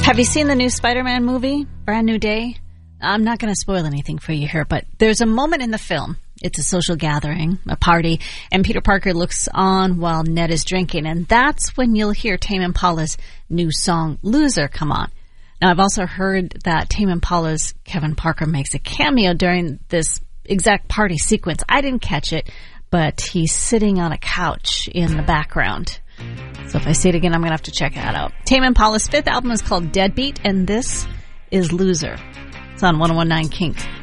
Have you seen the new Spider-Man movie, Brand New Day? I'm not going to spoil anything for you here, but there's a moment in the film. It's a social gathering, a party, and Peter Parker looks on while Ned is drinking, and that's when you'll hear Tame Impala's new song, Loser, come on. Now, I've also heard that Tame Impala's Kevin Parker makes a cameo during this exact party sequence. I didn't catch it, but he's sitting on a couch in the background. So if I see it again, I'm going to have to check that out. Tame Impala's fifth album is called Deadbeat, and this is Loser. It's on 101.9 Kink.